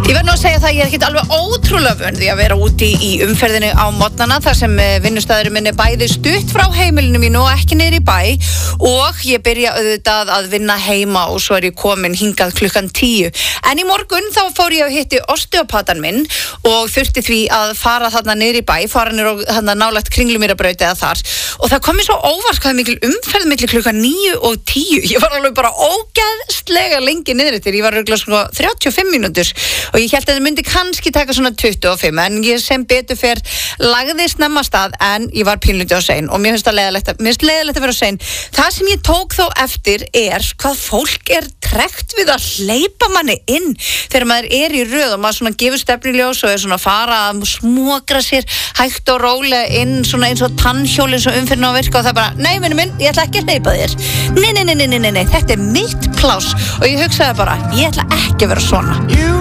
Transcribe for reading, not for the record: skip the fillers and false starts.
Ég verð nú að segja það, ég ekkert alveg ótrúlega vön því að vera úti í umferðinni á morgnana þar sem vinnustæðurinn minn bæði stutt frá heimilinu mínu og ekki niður í bæ og ég byrja auðvitað að vinna heima og svo ég komin hingað klukkan 10. En í morgun þá fór ég að hitti osteopatan minn og þurfti því að fara þarna niður í bæ, fara niður og þarna nálægt Kringlumýrarbraut eða þar og það kom mér svo óvart hvað mikil umferð milli klukkan 9 og 10. Ég var alveg bara ógeðslega lengi niður eftir, ég var örugglega sko 35 mínútur og ég held að það myndi kannski taka svona 25 en ég sem betur fer lagði snemma stað en ég var pínlítið á sein og mér finnst það leiðilegt að vera á sein. Það sem ég tók þó eftir hvað fólk tregt við að hleypa manni inn þegar maður í röð og maður svona gefur stefnuljós og svona fara að smokra sér hægt og rólega inn svona eins og tannhjól eins og umfyrin á virka og það bara, nei vinur minn, ég ætla ekki að hleypa þér. Nei, þetta er mitt pláss og ég hugsaði bara, ég ætla ekki að vera svona.